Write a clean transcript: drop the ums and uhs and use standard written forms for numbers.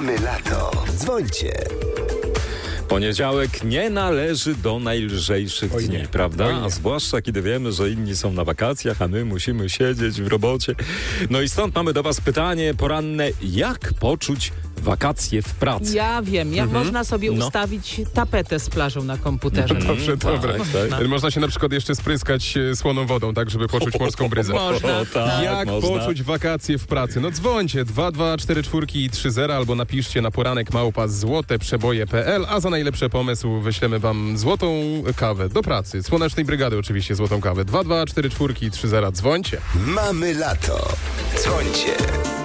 Mamy lato. Dzwońcie. Poniedziałek nie należy do najlżejszych dni, prawda? A zwłaszcza kiedy wiemy, że inni są na wakacjach, a my musimy siedzieć w robocie. No i stąd mamy do was pytanie poranne. Jak poczuć wakacje w pracy? Ja wiem, jak można sobie ustawić tapetę z plażą na komputerze. Dobrze, dobre. tak. Można się na przykład jeszcze spryskać słoną wodą, tak żeby poczuć morską bryzę. Można. tak, Jak poczuć wakacje w pracy? No dzwońcie 2244 i 30 albo napiszcie na poranek@złoteprzeboje.pl, a za najlepszy pomysł wyślemy wam złotą kawę do pracy. Słonecznej Brygady oczywiście złotą kawę. 2244 i 30, dzwońcie. Mamy lato. Dzwońcie.